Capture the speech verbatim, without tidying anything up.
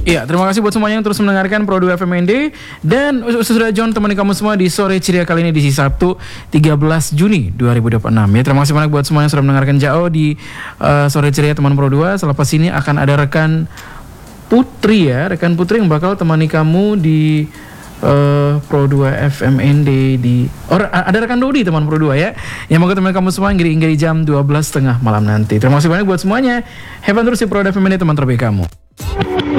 Iya, terima kasih buat semuanya yang terus mendengarkan Pro dua F M N D. Dan sudah John temani kamu semua di sore ceria kali ini di Sabtu tiga belas Juni dua ribu dua puluh enam ya. Terima kasih banyak buat semua yang sudah mendengarkan Jao di uh, sore ceria teman Pro dua. Selepas ini akan ada rekan Putri ya, rekan Putri yang bakal temani kamu di uh, Pro dua F M N D di or, ada rekan Dodi teman Pro dua ya, yang mau temani kamu semua hingga di jam dua belas tiga puluh malam nanti. Terima kasih banyak buat semuanya. Have fun terus di Pro dua F M N D teman terbaik kamu.